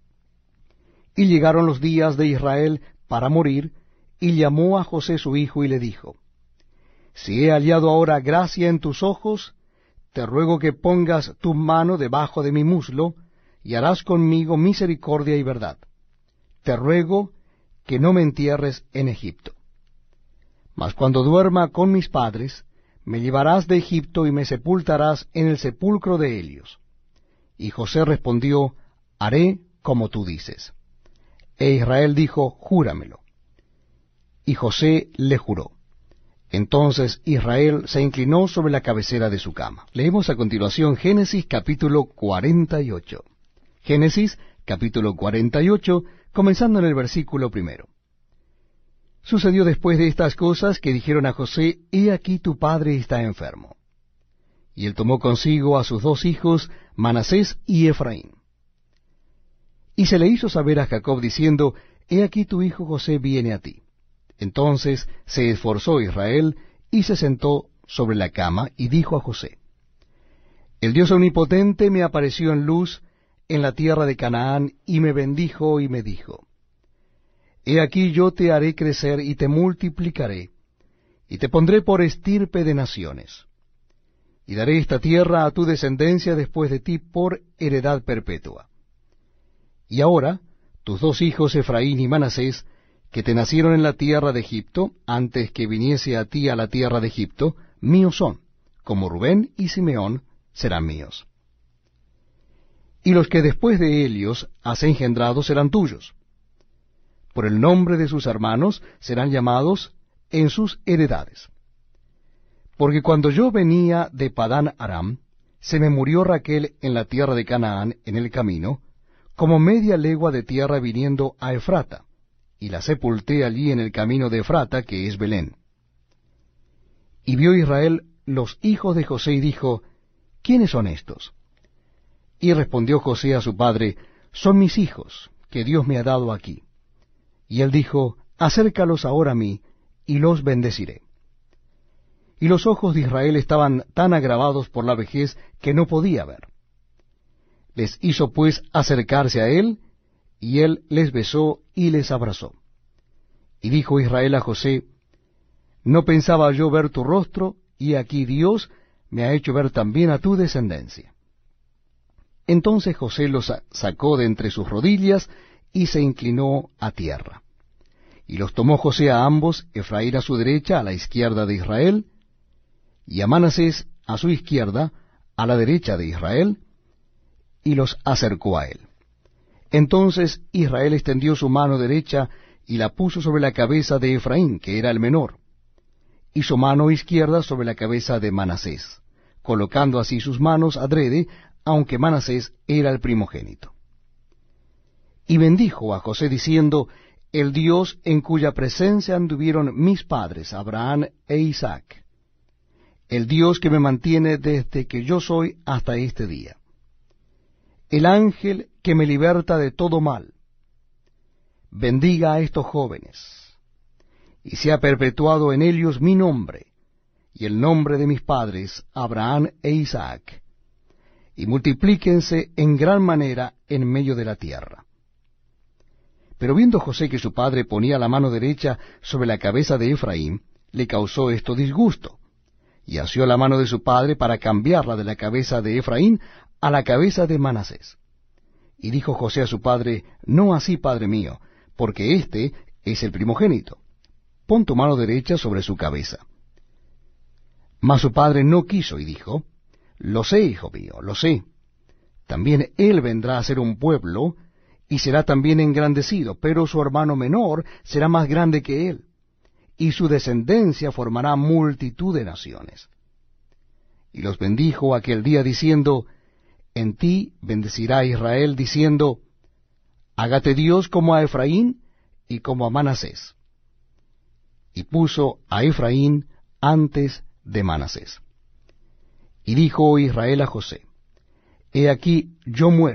Speaker 1: Y llegaron los días de Israel para morir, y llamó a José su hijo, y le dijo, Si he hallado ahora gracia en tus ojos, te ruego que pongas tu mano debajo de mi muslo, y harás conmigo misericordia y verdad. Te ruego que no me entierres en Egipto. Mas cuando duerma con mis padres, me llevarás de Egipto y me sepultarás en el sepulcro de ellos. Y José respondió, Haré como tú dices. E Israel dijo, Júramelo. Y José le juró. Entonces Israel se inclinó sobre la cabecera de su cama. Leemos a continuación Génesis capítulo cuarenta y ocho. Génesis capítulo cuarenta y ocho, comenzando en el versículo primero. Sucedió después de estas cosas que dijeron a José, He aquí tu padre está enfermo. Y él tomó consigo a sus dos hijos, Manasés y Efraín. Y se le hizo saber a Jacob diciendo, He aquí tu hijo José viene a ti. Entonces se esforzó Israel y se sentó sobre la cama y dijo a José, El Dios omnipotente me apareció en luz en la tierra de Canaán y me bendijo y me dijo, He aquí yo te haré crecer y te multiplicaré, y te pondré por estirpe de naciones. Y daré esta tierra a tu descendencia después de ti por heredad perpetua. Y ahora, tus dos hijos Efraín y Manasés, que te nacieron en la tierra de Egipto, antes que viniese a ti a la tierra de Egipto, míos son, como Rubén y Simeón serán míos. Y los que después de ellos has engendrado serán tuyos. Por el nombre de sus hermanos serán llamados en sus heredades. Porque cuando yo venía de Padán Aram, se me murió Raquel en la tierra de Canaán en el camino, como media legua de tierra viniendo a Efrata, y la sepulté allí en el camino de Efrata, que es Belén. Y vio Israel los hijos de José y dijo, ¿Quiénes son estos? Y respondió José a su padre, Son mis hijos, que Dios me ha dado aquí. Y él dijo, Acércalos ahora a mí, y los bendeciré. Y los ojos de Israel estaban tan agravados por la vejez que no podía ver. Les hizo pues acercarse a él, y él les besó y les abrazó. Y dijo Israel a José, No pensaba yo ver tu rostro, y aquí Dios me ha hecho ver también a tu descendencia. Entonces José los sacó de entre sus rodillas, y se inclinó a tierra. Y los tomó José a ambos, Efraín a su derecha, a la izquierda de Israel, y a Manasés a su izquierda, a la derecha de Israel, y los acercó a él. Entonces Israel extendió su mano derecha y la puso sobre la cabeza de Efraín, que era el menor, y su mano izquierda sobre la cabeza de Manasés, colocando así sus manos adrede, aunque Manasés era el primogénito. Y bendijo a José diciendo, El Dios en cuya presencia anduvieron mis padres, Abraham e Isaac, el Dios que me mantiene desde que yo soy hasta este día, el ángel que me liberta de todo mal, bendiga a estos jóvenes, y sea perpetuado en ellos mi nombre, y el nombre de mis padres, Abraham e Isaac, y multiplíquense en gran manera en medio de la tierra. Pero viendo José que su padre ponía la mano derecha sobre la cabeza de Efraín, le causó esto disgusto, y asió la mano de su padre para cambiarla de la cabeza de Efraín a la cabeza de Manasés. Y dijo José a su padre, No así, padre mío, porque éste es el primogénito. Pon tu mano derecha sobre su cabeza. Mas su padre no quiso y dijo, Lo sé, hijo mío, lo sé. También él vendrá a ser un pueblo, y será también engrandecido, pero su hermano menor será más grande que él, y su descendencia formará multitud de naciones. Y los bendijo aquel día diciendo, En ti bendecirá Israel, diciendo, Hágate Dios como a Efraín, y como a Manasés. Y puso a Efraín antes de Manasés. Y dijo Israel a José: He aquí, yo muero,